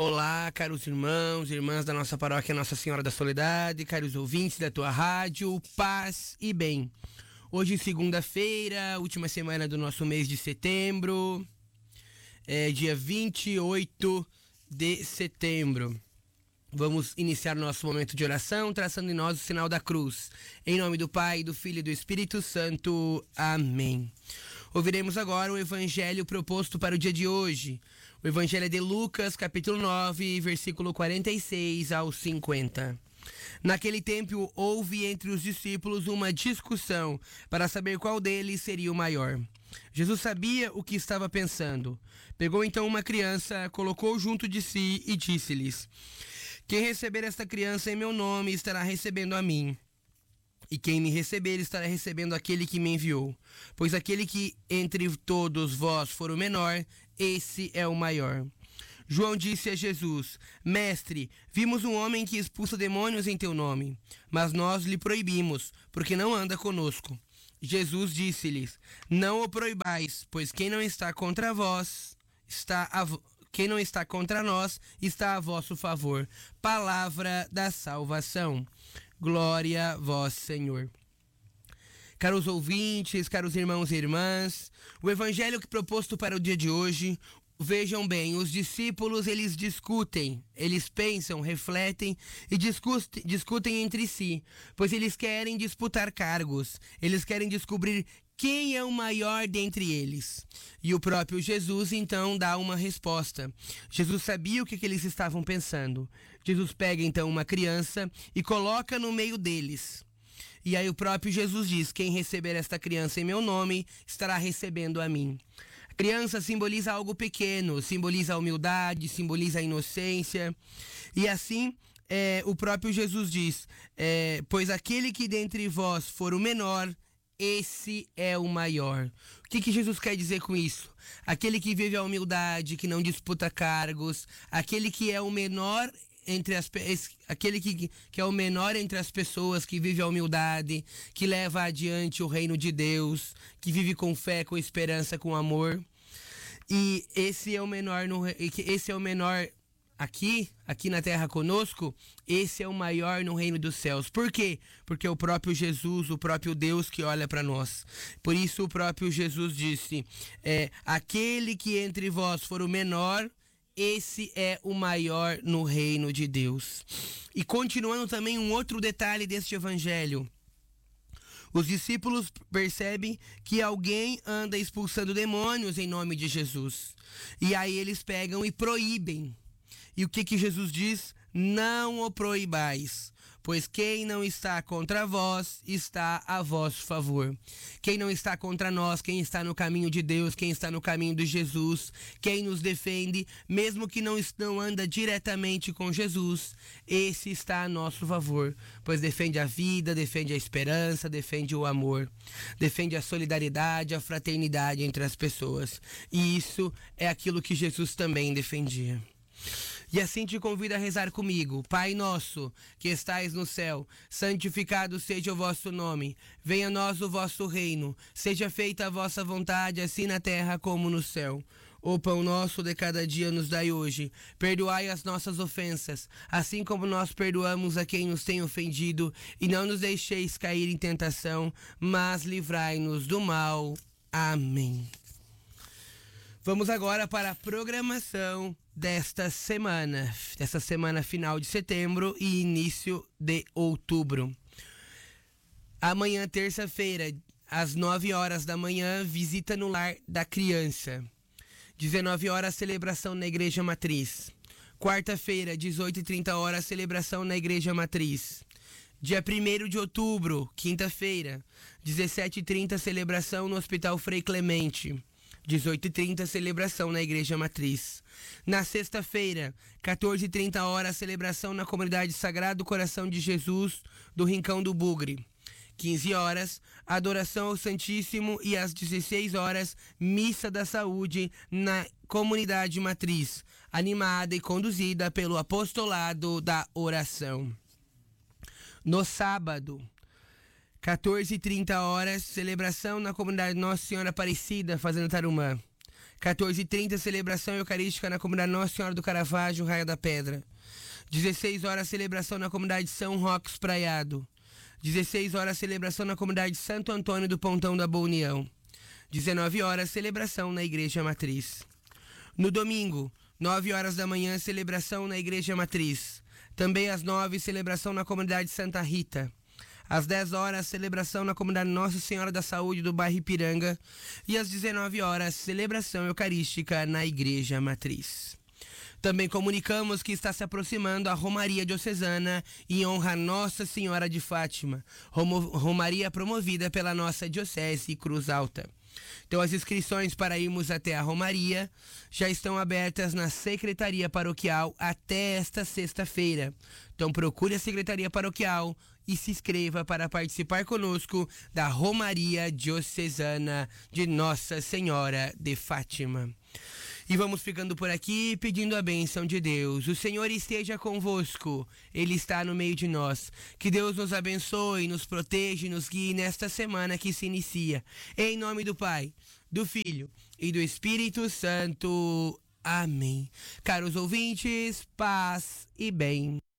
Olá, caros irmãos e irmãs da nossa paróquia Nossa Senhora da Soledade, caros ouvintes da tua rádio, paz e bem. Hoje, segunda-feira, última semana do nosso mês de setembro, dia 28 de setembro. Vamos iniciar nosso momento de oração, traçando em nós o sinal da cruz. Em nome do Pai, do Filho e do Espírito Santo. Amém. Ouviremos agora o evangelho proposto para o dia de hoje. O evangelho é de Lucas, capítulo 9, versículo 46 ao 50. Naquele tempo houve entre os discípulos uma discussão para saber qual deles seria o maior. Jesus sabia o que estava pensando. Pegou então uma criança, colocou junto de si e disse-lhes: quem receber esta criança em meu nome estará recebendo a mim. E quem me receber estará recebendo aquele que me enviou. Pois aquele que entre todos vós for o menor, esse é o maior. João disse a Jesus: Mestre, vimos um homem que expulsa demônios em teu nome, mas nós lhe proibimos, porque não anda conosco. Jesus disse-lhes: não o proibais, pois quem não está contra vós, quem não está contra nós, está a vosso favor. Palavra da salvação. Glória a vós, Senhor. Caros ouvintes, caros irmãos e irmãs, o evangelho que proposto para o dia de hoje, vejam bem, os discípulos, eles discutem, eles pensam, refletem e discutem entre si, pois eles querem disputar cargos, eles querem descobrir quem é o maior dentre eles. E o próprio Jesus, então, dá uma resposta. Jesus sabia o que eles estavam pensando. Jesus pega, então, uma criança e coloca no meio deles. E aí o próprio Jesus diz: quem receber esta criança em meu nome, estará recebendo a mim. A criança simboliza algo pequeno, simboliza a humildade, simboliza a inocência. E assim, o próprio Jesus diz: pois aquele que dentre vós for o menor, esse é o maior. O que Jesus quer dizer com isso? Aquele que vive a humildade, que não disputa cargos, aquele que é o menor aquele que é o menor entre as pessoas, que vive a humildade, que leva adiante o reino de Deus, que vive com fé, com esperança, com amor. E esse é o menor aqui na terra conosco, esse é o maior no reino dos céus. Por quê? Porque é o próprio Jesus, o próprio Deus que olha para nós. Por isso o próprio Jesus disse: aquele que entre vós for o menor, esse é o maior no reino de Deus. E continuando também um outro detalhe deste evangelho. Os discípulos percebem que alguém anda expulsando demônios em nome de Jesus. E aí eles pegam e proíbem. E o que Jesus diz? Não o proibais, pois quem não está contra vós, está a vosso favor. Quem não está contra nós, quem está no caminho de Deus, quem está no caminho de Jesus, quem nos defende, mesmo que não anda diretamente com Jesus, esse está a nosso favor, pois defende a vida, defende a esperança, defende o amor, defende a solidariedade, a fraternidade entre as pessoas. E isso é aquilo que Jesus também defendia. E assim te convido a rezar comigo. Pai nosso, que estais no céu, santificado seja o vosso nome. Venha a nós o vosso reino. Seja feita a vossa vontade, assim na terra como no céu. O pão nosso de cada dia nos dai hoje. Perdoai as nossas ofensas, assim como nós perdoamos a quem nos tem ofendido. E não nos deixeis cair em tentação, mas livrai-nos do mal. Amém. Vamos agora para a programação desta semana final de setembro e início de outubro. Amanhã, terça-feira, às 9 horas da manhã, visita no lar da criança. 19 horas, celebração na Igreja Matriz. Quarta-feira, 18h30, celebração na Igreja Matriz. Dia 1º de outubro, quinta-feira, 17h30, celebração no Hospital Frei Clemente. 18h30, celebração na Igreja Matriz. Na sexta-feira, 14h30, celebração na Comunidade Sagrado Coração de Jesus do Rincão do Bugre. 15 horas, adoração ao Santíssimo, e às 16 horas, missa da saúde na Comunidade Matriz, animada e conduzida pelo Apostolado da Oração. No sábado, 14h30, celebração na Comunidade Nossa Senhora Aparecida, Fazenda Tarumã. 14h30, celebração eucarística na comunidade Nossa Senhora do Caravaggio, Raia da Pedra. 16 horas, celebração na comunidade São Roque Espraiado. 16 horas, celebração na comunidade Santo Antônio do Pontão da Boa União. 19 horas, celebração na Igreja Matriz. No domingo, 9 horas da manhã, celebração na Igreja Matriz. Também às 9, celebração na comunidade Santa Rita. Às 10 horas, celebração na comunidade Nossa Senhora da Saúde do bairro Ipiranga. E às 19 horas, celebração eucarística na Igreja Matriz. Também comunicamos que está se aproximando a Romaria Diocesana em honra a Nossa Senhora de Fátima. Romaria promovida pela nossa Diocese Cruz Alta. Então as inscrições para irmos até a Romaria já estão abertas na Secretaria Paroquial até esta sexta-feira. Então procure a Secretaria Paroquial e se inscreva para participar conosco da Romaria Diocesana de Nossa Senhora de Fátima. E vamos ficando por aqui pedindo a bênção de Deus. O Senhor esteja convosco, Ele está no meio de nós. Que Deus nos abençoe, nos proteja e nos guie nesta semana que se inicia. Em nome do Pai, do Filho e do Espírito Santo. Amém. Caros ouvintes, paz e bem.